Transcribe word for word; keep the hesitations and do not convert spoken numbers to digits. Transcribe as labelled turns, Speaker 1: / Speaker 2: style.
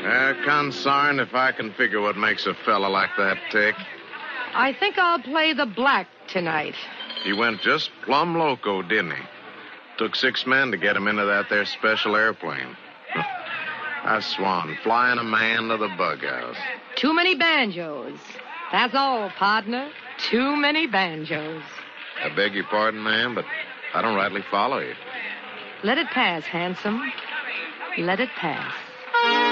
Speaker 1: Uh, concerned if I can figure what makes a fella like that tick.
Speaker 2: I think I'll play the black tonight.
Speaker 1: He went just plumb loco, didn't he? Took six men to get him into that there special airplane. I swan, flying a man to the bug house.
Speaker 2: Too many banjos. That's all, partner. Too many banjos.
Speaker 1: I beg your pardon, ma'am, but I don't rightly follow you.
Speaker 2: Let it pass, handsome. Let it pass.